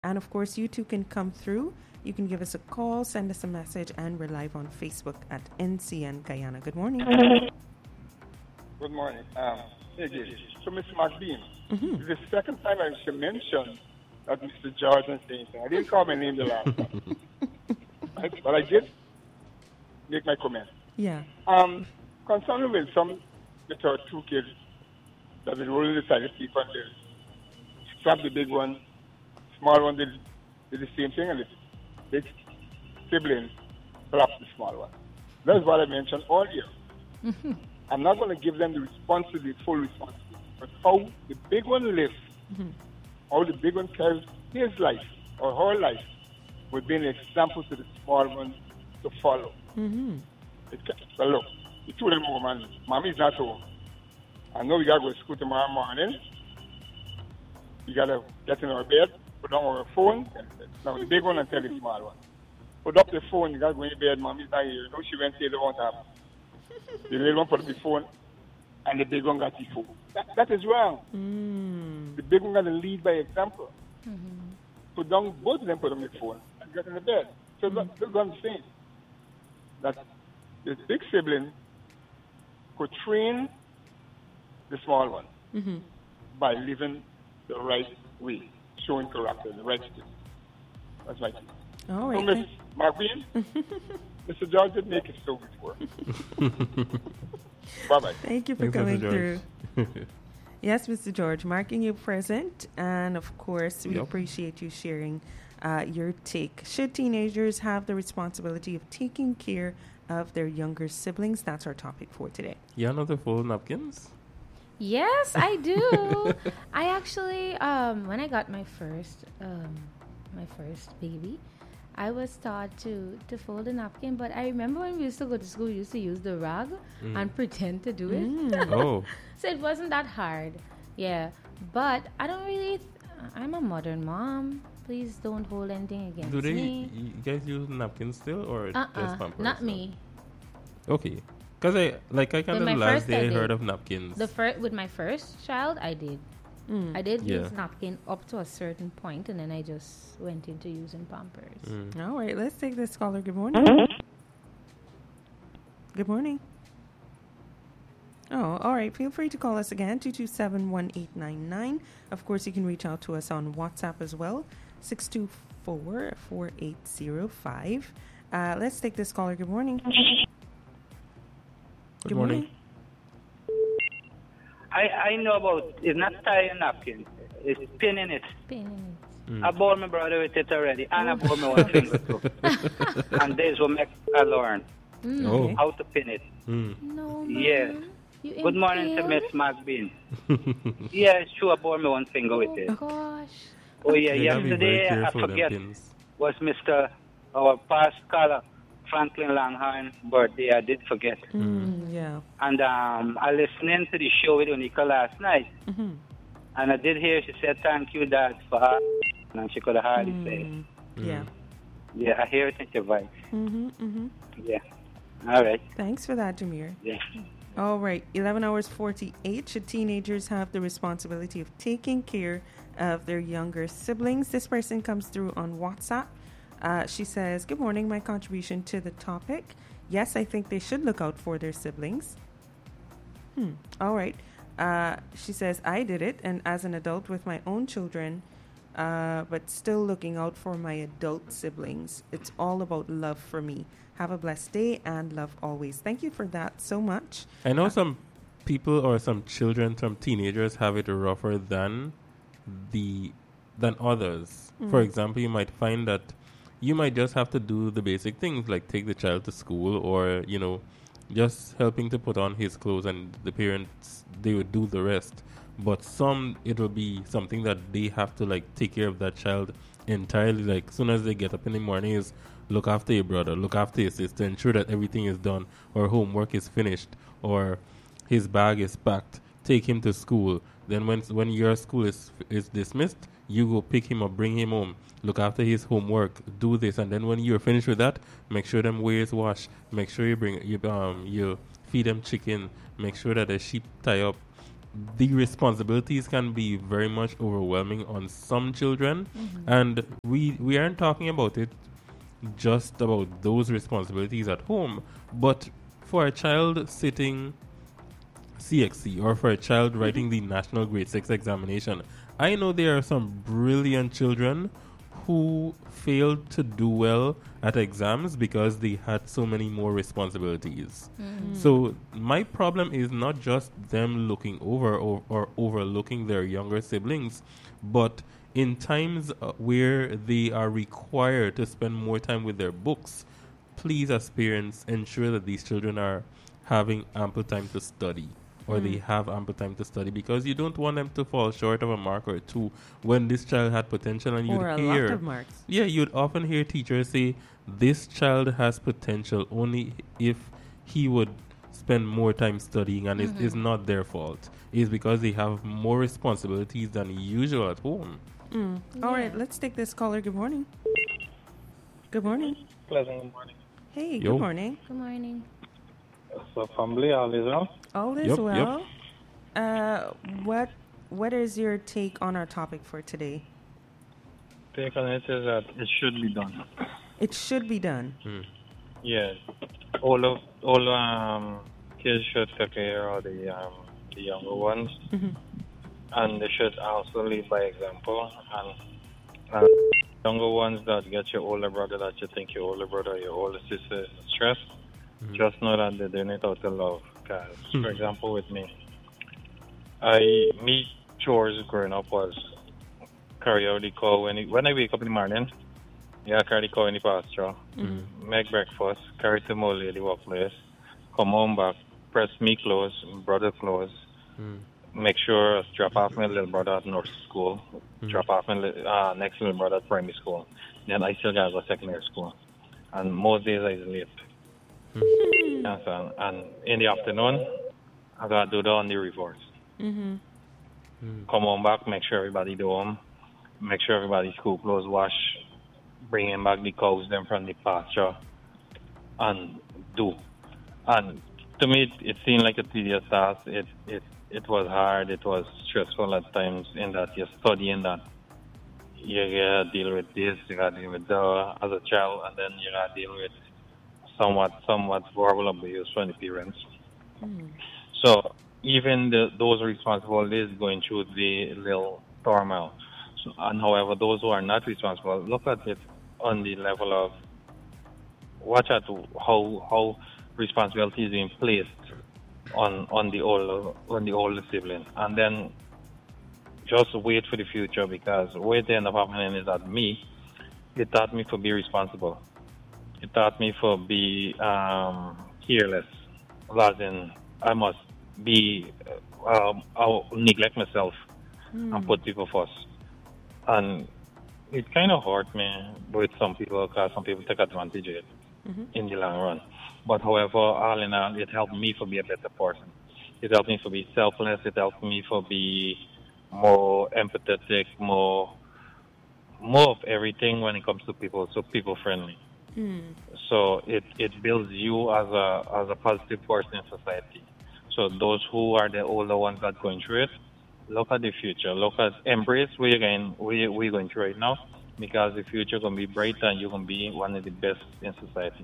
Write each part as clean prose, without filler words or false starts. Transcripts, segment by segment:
And of course, you too can come through. You can give us a call, send us a message, and we're live on Facebook at NCN Guyana. Good morning. Good morning. Again, so Mr. McBean, Mm-hmm. this is the second time I should mention that Mr. Jordan saying something. I didn't call my name the last time, right? But I did make my comment. Yeah. Concerning with some little two kids that is rolling the side of people and they slap the big one, small one did the same thing, and the big sibling slapped the small one. That's what I mentioned earlier. Mm-hmm. I'm not going to give them the responsibility, full responsibility, but how the big one lives, how the big one carries his life or her life would be an example to the small one to follow. Mm-hmm. But look, the two of them home, and mommy's not home. I know we got to go to school tomorrow morning. We got to get in our bed, put down our phone. Now, the big one and tell the small one. Put up the phone, you got to go in bed, mommy's not here. You know she went to the won't happen. The little one put up the phone, and the big one got the phone. That is wrong. The big one got to lead by example. Put down, both of them put on the phone and get in the bed. So that's what I'm saying. That the big sibling could train the small one by living the right way, showing character, the right thing. That's my thing. All So, right. Miss Marvin, Mr. George did make it so before. Bye-bye. Thank you for Thanks, coming Mr. through. George. Yes, Mr. George, marking you present. And of course, we Yep. appreciate you sharing your take. Should teenagers have the responsibility of taking care of their younger siblings? That's our topic for today. You know the full napkins? Yes, I do. I actually, when I got my first baby, I was taught to fold a napkin. But I remember when we used to go to school, we used to use the rag and pretend to do it. Oh. So it wasn't that hard. Yeah. But I don't really, I'm a modern mom. Please don't hold anything against Do they, me. you guys use napkins still or just Pampers? Not me. Okay. Because I kind With of my last first, day I I did. heard of napkins. With my first child, I did. I did Yeah. use napkin up to a certain point, and then I just went into using Pampers. All right, let's take this caller. Good morning. Good morning. Oh, all right. Feel free to call us again, 227-1899. Of course, you can reach out to us on WhatsApp as well, 624-4805. Let's take this caller. Good morning. Good morning. I know about it's not tying napkin, it's pinning it. Pinning I bought my brother with it already, and I bought my one finger too. And this will make I learn Oh. how to pin it. it. No, Yes. Mom. You Good morning to impale? Miss McBean. Yeah, it's true. I bought my one finger with it. Oh, gosh. Oh yeah, You gotta be very yesterday I careful with them forget pins. was Mr. our past caller Franklin Langhorn birthday. I did forget. Yeah. And I listened to the show with Unica last night. And I did hear she said thank you, Dad, for her. And she could have hardly say it. Yeah. Yeah, I hear it in your voice. Mm-hmm. Yeah. All right. Thanks for that, Jameer. Yeah. All right, 11 hours 48. Should teenagers have the responsibility of taking care of their younger siblings? This person comes through on WhatsApp. She says, good morning, my contribution to the topic. Yes, I think they should look out for their siblings. All right. She says, I did it, and as an adult with my own children, but still looking out for my adult siblings. It's all about love for me. Have a blessed day and love always. Thank you for that so much. I know some people or some children, some teenagers have it rougher than others. For example, you might find that you might just have to do the basic things like take the child to school or, just helping to put on his clothes, and the parents, they would do the rest. But some, it will be something that they have to like take care of that child entirely. Like as soon as they get up in the morning is look after your brother, look after your sister, ensure that everything is done or homework is finished or his bag is packed, take him to school. Then when your school is dismissed, you go pick him up, bring him home, look after his homework, do this, and then when you're finished with that, make sure them ways wash, make sure you feed them chicken, make sure that the sheep tie up, the responsibilities can be very much overwhelming on some children, and we aren't talking about it just about those responsibilities at home, but for a child sitting CXC or for a child writing the National Grade 6 examination. I know there are some brilliant children who failed to do well at exams because they had so many more responsibilities. So my problem is not just them looking over or overlooking their younger siblings, but in times where they are required to spend more time with their books, please as parents ensure that these children are having ample time to study, or they have ample time to study, because you don't want them to fall short of a mark or two when this child had potential. And Or a lot of marks. Yeah, you'd often hear teachers say, this child has potential only if he would spend more time studying, and it's not their fault. It's because they have more responsibilities than usual at home. All right, let's take this caller. Good morning. Good morning. Pleasant good morning. Hey, Yo. good morning. Good morning. So, family, all is well? All is Yep, well. What is your take on our topic for today? Take on it is that it should be done. It should be done. Yeah. All kids should take care of the younger ones. And they should also lead by example. And younger ones that get your older brother, that you think your older brother or your older sister is stressed, just know that they're doing it out of love. Because, for example, with me, me chores growing up was carry out the cow when I wake up in the morning. Yeah, carry the cow in the pasture, make breakfast, carry to my lady workplace, come home back, press me clothes, brother clothes, make sure drop off my little brother at nursery school, drop off my next little brother at primary school. Then I still gotta go secondary school, and most days I sleep. And in the afternoon, I gotta do that on the reverse. Come home back, make sure everybody do home, make sure everybody's school clothes wash, bringing back the cows them from the pasture, and do. And to me, it seemed like a tedious task. It was hard. It was stressful at times in that you're studying that. You gotta deal with this, you gotta deal with that as a child, and then you gotta deal with somewhat verbal abuse from the parents. So even those responsibilities going through the little turmoil. So, and however, those who are not responsible, look at it on the level of watch out how responsibility is being placed on the older sibling, and then just wait for the future, because what they end up happening is that it taught me to be responsible. It taught me to be careless, rather than I must be I'll neglect myself and put people first. And it kind of hurt me with some people, because some people take advantage of it in the long run. But however, all in all, it helped me to be a better person. It helped me to be selfless. It helped me to be more empathetic, more of everything when it comes to people, so people friendly. So it builds you as a positive person in society. So those who are the older ones that are going through it, look at the future. Embrace where we're going through right now, because the future is going to be bright and you're going to be one of the best in society.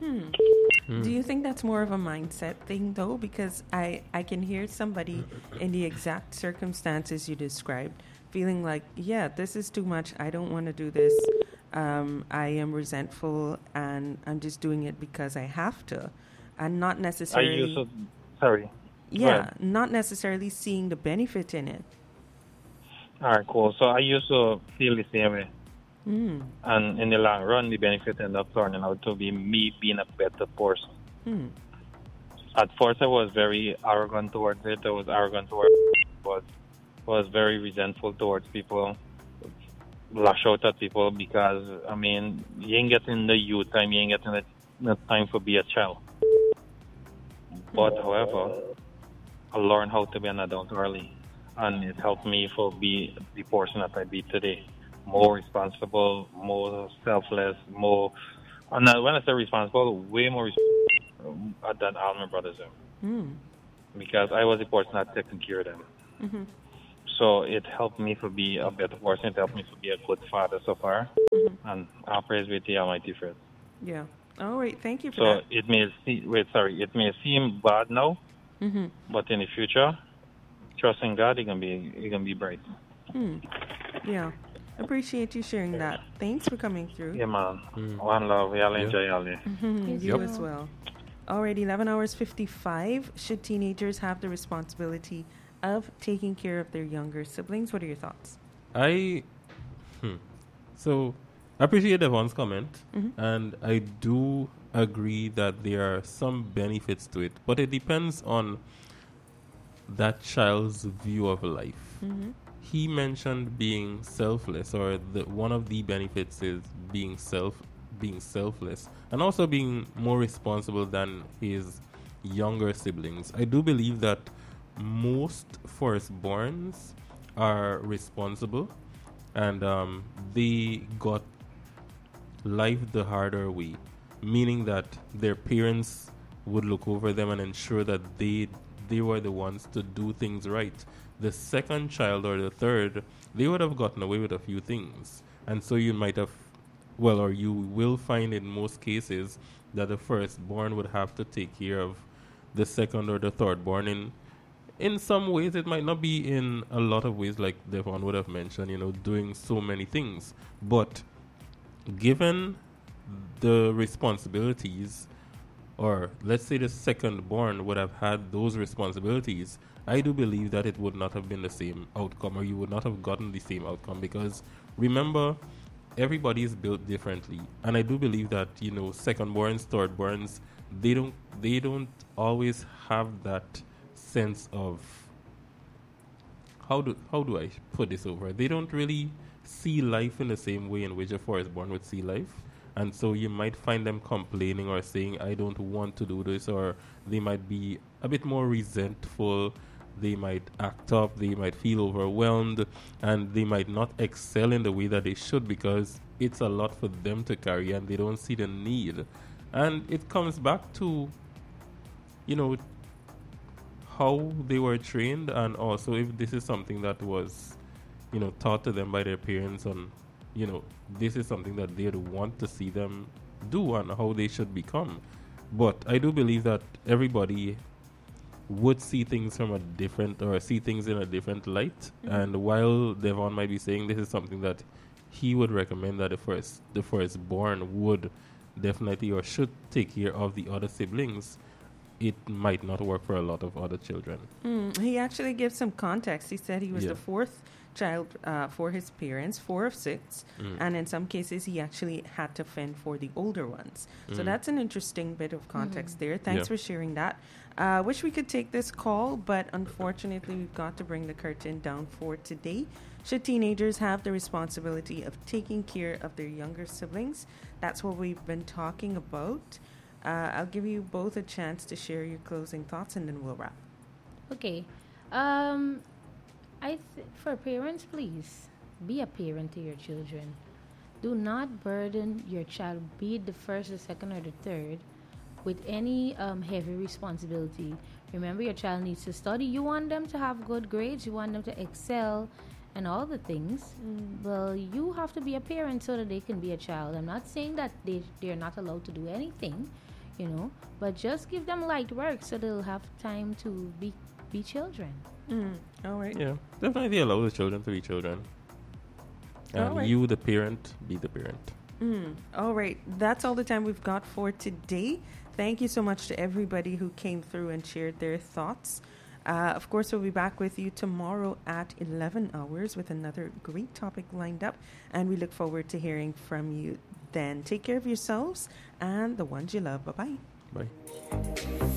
Do you think that's more of a mindset thing, though? Because I can hear somebody in the exact circumstances you described feeling like, yeah, this is too much. I don't want to do this. I am resentful, and I'm just doing it because I have to, and not necessarily... Sorry. Yeah, not necessarily seeing the benefit in it. All right, cool. So I used to feel the same way. And in the long run, the benefit ended up turning out to be me being a better person. At first, I was very arrogant towards it. I was arrogant towards it. Was very resentful towards people. Lash out at people because, I mean, you ain't getting the youth time. You ain't getting the time to be a child. But, however, I learned how to be an adult early. And it helped me to be the person that I be today. More responsible, more selfless, more... And when I say responsible, way more responsible than all my brothers are. because I was the person that taking care of them. Mm-hmm. So it helped me to be a better person. It helped me to be a good father so far. Mm-hmm. And I praise be to the Almighty for it. Yeah. All right. Thank you for So that. it may seem bad now, Mm-hmm. but in the future, trusting God, it can be bright. Yeah. Appreciate you sharing that. Thanks for coming through. Yeah, man. One love. Y'all enjoy y'all day. You as well. Alright, 11 hours 55. Should teenagers have the responsibility of taking care of their younger siblings? What are your thoughts? So, I appreciate Devon's comment, Mm-hmm. and I do agree that there are some benefits to it, but it depends on that child's view of life. Mm-hmm. He mentioned being selfless, or one of the benefits is being selfless, and also being more responsible than his younger siblings. I do believe that most firstborns are responsible, and they got life the harder way, meaning that their parents would look over them and ensure that they were the ones to do things right. The second child or the third, they would have gotten away with a few things. And so you might have, or you will find in most cases that the firstborn would have to take care of the second or the thirdborn. In some ways, it might not be in a lot of ways, like Devon would have mentioned, doing so many things. But given the responsibilities, or let's say the second born would have had those responsibilities, I do believe that it would not have been the same outcome, or you would not have gotten the same outcome, because remember, everybody is built differently. And I do believe that, second borns, third borns, they don't always have that sense of, how do I put this over? They don't really see life in the same way in which a firstborn would see life. And so you might find them complaining or saying, I don't want to do this, or they might be a bit more resentful. They might act up, they might feel overwhelmed, and they might not excel in the way that they should, because it's a lot for them to carry and they don't see the need. And it comes back to, how they were trained, and also if this is something that was, taught to them by their parents, and this is something that they'd want to see them do and how they should become. But I do believe that everybody would see things from a different, or see things in a different light. Mm-hmm. And while Devon might be saying this is something that he would recommend that the firstborn would definitely or should take care of the other siblings, it might not work for a lot of other children. He actually gives some context. He said he was the fourth child for his parents, 4 of 6, and in some cases he actually had to fend for the older ones. So that's an interesting bit of context there. Thanks for sharing that. Wish we could take this call, but unfortunately we've got to bring the curtain down for today. Should teenagers have the responsibility of taking care of their younger siblings? That's what we've been talking about. I'll give you both a chance to share your closing thoughts, and then we'll wrap. Okay. For parents, please be a parent to your children. Do not burden your child, be it the first, the second, or the third, with any heavy responsibility. Remember, your child needs to study. You want them to have good grades. You want them to excel and all the things. Well, you have to be a parent so that they can be a child. I'm not saying that they're not allowed to do anything, but just give them light work so they'll have time to be children. All right. Yeah, definitely allow the children to be children. And you, the parent, be the parent. All right. That's all the time we've got for today. Thank you so much to everybody who came through and shared their thoughts. Of course, we'll be back with you tomorrow at 11 hours with another great topic lined up. And we look forward to hearing from you then. Take care of yourselves and the ones you love. Bye-bye. Bye.